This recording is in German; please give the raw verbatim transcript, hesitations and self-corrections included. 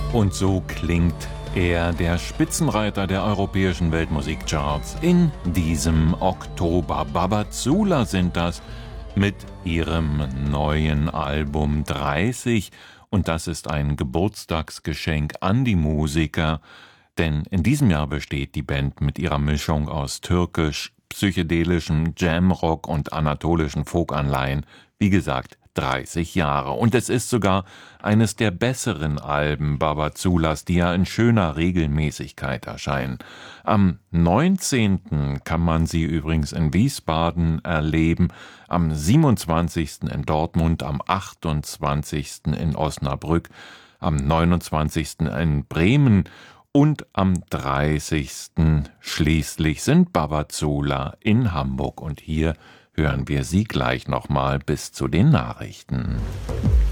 Und so klingt er, der Spitzenreiter der europäischen Weltmusikcharts in diesem Oktober. Babazula sind das mit ihrem neuen Album dreißig. Und das ist ein Geburtstagsgeschenk an die Musiker, denn in diesem Jahr besteht die Band mit ihrer Mischung aus türkisch, psychedelischem Jamrock und anatolischen Folkanleihen, wie gesagt, dreißig Jahre. Und es ist sogar eines der besseren Alben Babazulas, die ja in schöner Regelmäßigkeit erscheinen. Am neunzehnten kann man sie übrigens in Wiesbaden erleben, am siebenundzwanzigsten in Dortmund, am achtundzwanzigsten in Osnabrück, am neunundzwanzigsten in Bremen und am dreißigsten schließlich sind Babazula in Hamburg. Und hier hören wir sie gleich nochmal bis zu den Nachrichten.